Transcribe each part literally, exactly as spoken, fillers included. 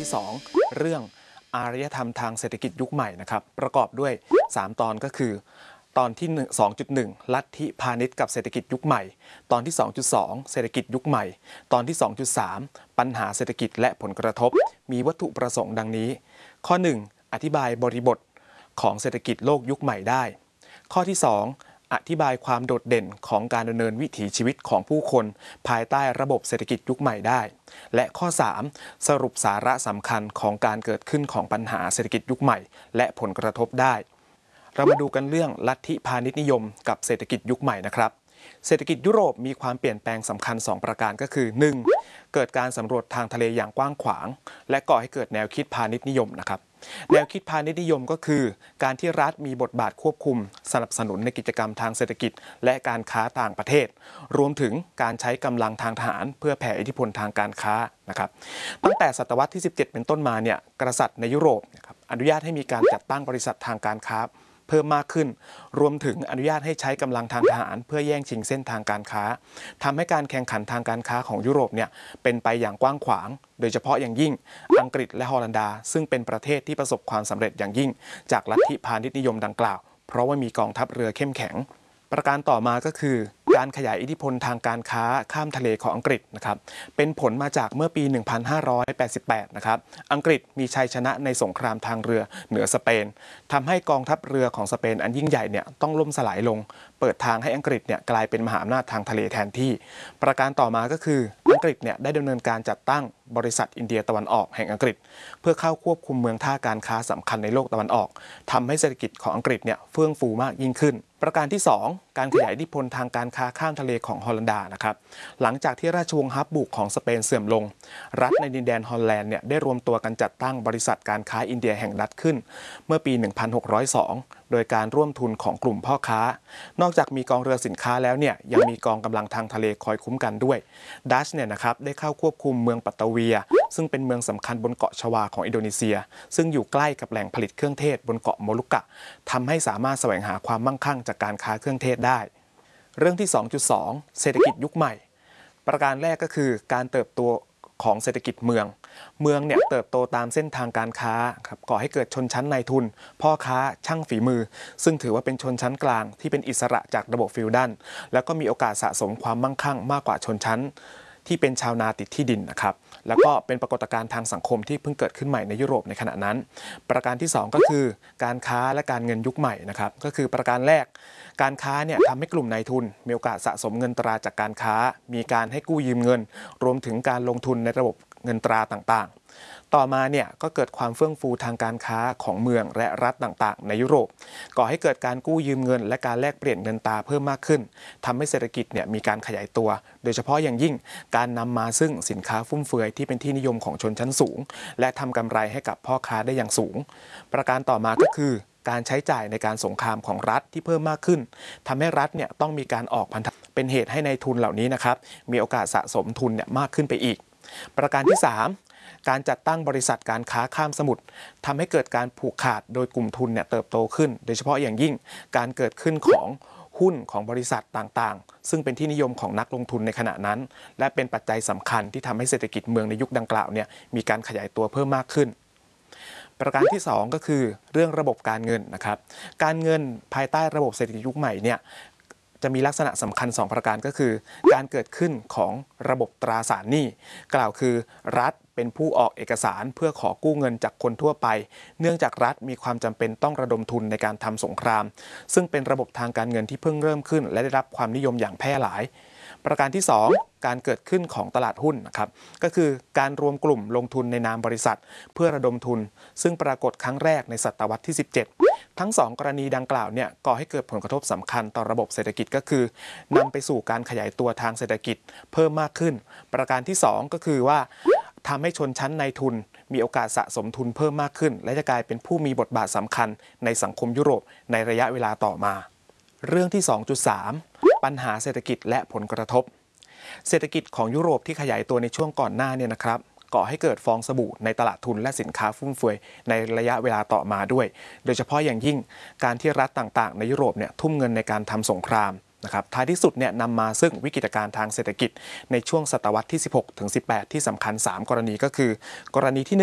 สองเรื่องอารยธรรมทางเศรษฐกิจยุคใหม่นะครับประกอบด้วยสามตอนก็คือตอนที่ สองจุดหนึ่ง ลัทธิพาณิชย์กับเศรษฐกิจยุคใหม่ตอนที่ สองจุดสอง เศรษฐกิจยุคใหม่ตอนที่ สองจุดสาม ปัญหาเศรษฐกิจและผลกระทบมีวัตถุประสงค์ดังนี้ข้อหนึ่งอธิบายบริบทของเศรษฐกิจโลกยุคใหม่ได้ข้อที่สองอธิบายความโดดเด่นของการดำเนินวิถีชีวิตของผู้คนภายใต้ระบบเศรษฐกิจยุคใหม่ได้และข้อสามสรุปสาระสำคัญของการเกิดขึ้นของปัญหาเศรษฐกิจยุคใหม่และผลกระทบได้เรามาดูกันเรื่องลัทธิพาณิชย์นิยมกับเศรษฐกิจยุคใหม่นะครับเศรษฐกิจยุโรปมีความเปลี่ยนแปลงสำคัญสองประการก็คือ หนึ่ง เกิดการสำรวจทางทะเลอย่างกว้างขวางและก่อให้เกิดแนวคิดพาณิชย์นิยมนะครับแนวคิดพาณิชย์นิยมก็คือการที่รัฐมีบทบาทควบคุมสนับสนุนในกิจกรรมทางเศรษฐกิจและการค้าต่างประเทศรวมถึงการใช้กำลังทางทหารเพื่อแผ่อิทธิพลทางการค้านะครับตั้งแต่ศตวรรษที่สิบเจ็ดเป็นต้นมาเนี่ยกษัตริย์ในยุโรปนะครับอนุญาตให้มีการจัดตั้งบริษัททางการค้าเพิ่มมากขึ้นรวมถึงอนุญาตให้ใช้กำลังทางทหารเพื่อแย่งชิงเส้นทางการค้าทำให้การแข่งขันทางการค้าของยุโรปเนี่ยเป็นไปอย่างกว้างขวางโดยเฉพาะอย่างยิ่งอังกฤษและฮอลันดาซึ่งเป็นประเทศที่ประสบความสำเร็จอย่างยิ่งจากลัทธิพาณิชย์นิยมดังกล่าวเพราะว่ามีกองทัพเรือเข้มแข็งประการต่อมาก็คือการขยายอิทธิพลทางการค้าข้ามทะเลของอังกฤษนะครับเป็นผลมาจากเมื่อปี หนึ่งพันห้าร้อยแปดสิบแปด นะครับอังกฤษมีชัยชนะในสงครามทางเรือเหนือสเปนทำให้กองทัพเรือของสเปนอันยิ่งใหญ่เนี่ยต้องล่มสลายลงเปิดทางให้อังกฤษเนี่ยกลายเป็นมหาอำนาจทางทะเลแทนที่ประการต่อมาก็คืออังกฤษเนี่ยได้ดำเนินการจัดตั้งบริษัทอินเดียตะวันออกแห่งอังกฤษเพื่อเข้าควบคุมเมืองท่าการค้าสำคัญในโลกตะวันออกทำให้เศรษฐกิจของอังกฤษเนี่ยเฟื่องฟูมากยิ่งขึ้นประการที่สองการขยายอิทธิพลทางการค้าข้ามทะเลของฮอลันดานะครับหลังจากที่ราชวงศ์ฮับบูกของสเปนเสื่อมลงรัฐในดินแดนฮอลแลนด์เนี่ยได้รวมตัวกันจัดตั้งบริษัทการค้าอินเดียแห่งรัฐขึ้นเมื่อปี หนึ่งพันหกร้อยสอง โดยการร่วมทุนของกลุ่มพ่อค้านอกจากมีกองเรือสินค้าแล้วเนี่ยยังมีกองกำลังทางทะเลคอยคุ้มกันด้วยดัชเนี่ยนะครับได้เข้าควบคุมเมืองปัตตาเวียซึ่งเป็นเมืองสำคัญบนเกาะชวาของอินโดนีเซียซึ่งอยู่ใกล้กับแหล่งผลิตเครื่องเทศบนเกาะโมลุกะทำให้สามารถแสวงหาความมั่งคั่งจากการค้าเครื่องเทศได้เรื่องที่ สองจุดสอง เศรษฐกิจยุคใหม่ประการแรกก็คือการเติบโตของเศรษฐกิจเมืองเมืองเนี่ยเติบโตตามเส้นทางการค้าครับก่อให้เกิดชนชั้นนายทุนพ่อค้าช่างฝีมือซึ่งถือว่าเป็นชนชั้นกลางที่เป็นอิสระจากระบบฟิวดัลแล้วก็มีโอกาสสะสมความมั่งคั่งมากกว่าชนชั้นที่เป็นชาวนาติดที่ดินนะครับแล้วก็เป็นปรากฏการณ์ทางสังคมที่เพิ่งเกิดขึ้นใหม่ในยุโรปในขณะนั้นประการที่สองก็คือการค้าและการเงินยุคใหม่นะครับก็คือประการแรกการค้าเนี่ยทำให้กลุ่มนายทุนมีโอกาสสะสมเงินตราจากการค้ามีการให้กู้ยืมเงินรวมถึงการลงทุนในระบบเงินตราต่างๆต่อมาเนี่ยก็เกิดความเฟื่องฟูทางการค้าของเมืองและรัฐต่างๆในยุโรปก่อให้เกิดการกู้ยืมเงินและการแลกเปลี่ยนเงินตราเพิ่มมากขึ้นทำให้เศรษฐกิจเนี่ยมีการขยายตัวโดยเฉพาะอย่างยิ่งการนำมาซึ่งสินค้าฟุ่มเฟือยที่เป็นที่นิยมของชนชั้นสูงและทำกำไรให้กับพ่อค้าได้อย่างสูงประการต่อมาก็คือการใช้จ่ายในการสงครามของรัฐที่เพิ่มมากขึ้นทำให้รัฐเนี่ยต้องมีการออกพันธะเป็นเหตุให้ในทุนเหล่านี้นะครับมีโอกาสสะสมทุนเนี่ยมากขึ้นไปอีกประการที่สามการจัดตั้งบริษัทการค้าข้ามสมุทรทำให้เกิดการผูกขาดโดยกลุ่มทุนเนี่ยเติบโตขึ้นโดยเฉพาะอย่างยิ่งการเกิดขึ้นของหุ้นของบริษัทต่างๆซึ่งเป็นที่นิยมของนักลงทุนในขณะนั้นและเป็นปัจจัยสำคัญที่ทำให้เศรษฐกิจเมืองในยุคดังกล่าวเนี่ยมีการขยายตัวเพิ่มมากขึ้นประการที่สองก็คือเรื่องระบบการเงินนะครับการเงินภายใต้ระบบเศรษฐกิจยุคใหม่เนี่ยจะมีลักษณะสำคัญสองประการก็คือการเกิดขึ้นของระบบตราสารหนี้กล่าวคือรัฐเป็นผู้ออกเอกสารเพื่อขอกู้เงินจากคนทั่วไปเนื่องจากรัฐมีความจำเป็นต้องระดมทุนในการทำสงครามซึ่งเป็นระบบทางการเงินที่เพิ่งเริ่มขึ้นและได้รับความนิยมอย่างแพร่หลายประการที่สองการเกิดขึ้นของตลาดหุ้นนะครับก็คือการรวมกลุ่มลงทุนในนามบริษัทเพื่อระดมทุนซึ่งปรากฏครั้งแรกในศตวรรษที่สิบเจ็ดทั้งสองกรณีดังกล่าวเนี่ยก่อให้เกิดผลกระทบสำคัญต่อระบบเศรษฐกิจก็คือนำไปสู่การขยายตัวทางเศรษฐกิจเพิ่มมากขึ้นประการที่สองก็คือว่าทำให้ชนชั้นนายทุนมีโอกาสสะสมทุนเพิ่มมากขึ้นและจะกลายเป็นผู้มีบทบาทสำคัญในสังคมยุโรปในระยะเวลาต่อมาเรื่องที่ สองจุดสาม ปัญหาเศรษฐกิจและผลกระทบเศรษฐกิจของยุโรปที่ขยายตัวในช่วงก่อนหน้าเนี่ยนะครับก่อให้เกิดฟองสบู่ในตลาดทุนและสินค้าฟุ่มเฟือยในระยะเวลาต่อมาด้วยโดยเฉพาะอย่างยิ่งการที่รัฐต่างๆในยุโรปเนี่ยทุ่มเงินในการทำสงครามนะครับท้ายที่สุดเนี่ยนำมาซึ่งวิกฤตการณ์ทางเศรษฐกิจในช่วงศตวรรษที่สิบหกถึงสิบแปดที่สำคัญสามกรณีก็คือกรณีที่หนึ่ง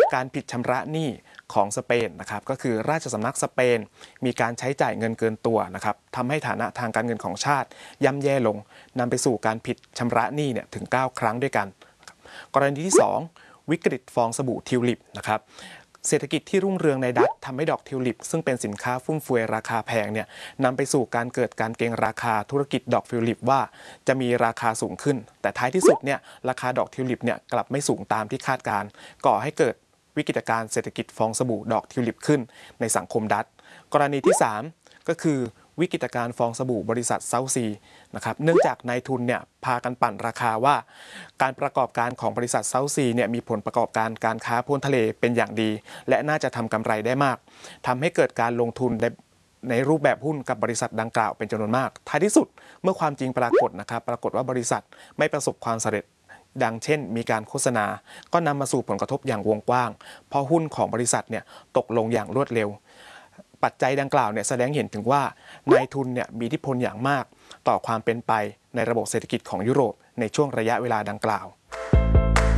การผิดชำระหนี้ของสเปนนะครับก็คือราชสำนักสเปนมีการใช้จ่ายเงินเกินตัวนะครับทำให้ฐานะทางการเงินของชาติย่ำแย่ลงนำไปสู่การผิดชำระหนี้เนี่ยถึงเก้าครั้งด้วยกันกรณีที่สองวิกฤตฟองสบู่ทิวลิปนะครับเศรษฐกิจที่รุ่งเรืองในดัตช์ทำให้ดอกทิวลิปซึ่งเป็นสินค้าฟุ่มเฟือยราคาแพงเนี่ยนำไปสู่การเกิดการเก็งราคาธุรกิจดอกทิวลิปว่าจะมีราคาสูงขึ้นแต่ท้ายที่สุดเนี่ยราคาดอกทิวลิปเนี่ยกลับไม่สูงตามที่คาดการณ์ก่อให้เกิดวิกฤตการณ์เศรษฐกิจฟองสบู่ดอกทิวลิปขึ้นในสังคมดัตช์กรณีที่สามก็คือวิกฤตการณ์ฟองสบู่บริษัทเซาซีนะครับเนื่องจากนายทุนเนี่ยพากันปั่นราคาว่าการประกอบการของบริษัทเซาซีเนี่ยมีผลประกอบการการค้าพ้นทะเลเป็นอย่างดีและน่าจะทำกำไรได้มากทำให้เกิดการลงทุนในในรูปแบบหุ้นกับบริษัทดังกล่าวเป็นจำนวนมากท้ายที่สุดเมื่อความจริงปรากฏนะครับปรากฏว่าบริษัทไม่ประสบความสำเร็จดังเช่นมีการโฆษณาก็นำมาสู่ผลกระทบอย่างวงกว้างเพราะหุ้นของบริษัทเนี่ยตกลงอย่างรวดเร็วปัจจัยดังกล่าวเนี่ยแสดงเห็นถึงว่านายทุนเนี่ยมีอิทธิพลอย่างมากต่อความเป็นไปในระบบเศรษฐกิจของยุโรปในช่วงระยะเวลาดังกล่าว